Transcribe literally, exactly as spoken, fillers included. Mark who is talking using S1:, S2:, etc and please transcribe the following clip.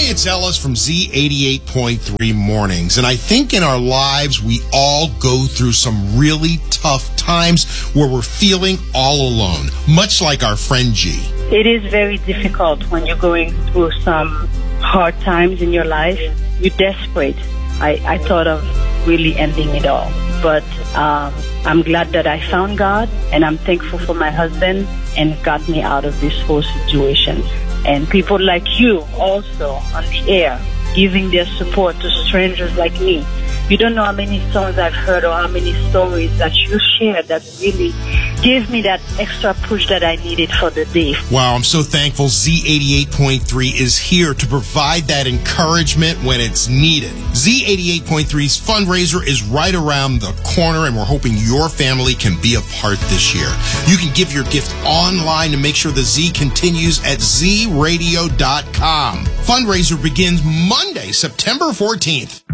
S1: Hey, it's Ellis from Z eighty-eight point three Mornings, and I think in our lives we all go through some really tough times where we're feeling all alone, much like our friend G.
S2: It is very difficult when you're going through some hard times in your life. You're desperate. I, I thought of really ending it all, but um, I'm glad that I found God, and I'm thankful for my husband and got me out of this whole situation. And people like you also on the air, giving their support to strangers like me. You don't know how many songs I've heard or how many stories that you shared that really gave me that extra push that I needed for the day.
S1: Wow, I'm so thankful Z eighty-eight point three is here to provide that encouragement when it's needed. Z eighty-eight point three's fundraiser is right around the corner, and we're hoping your family can be a part this year. You can give your gift online to make sure the Z continues at z radio dot com. Fundraiser begins Monday, September fourteenth.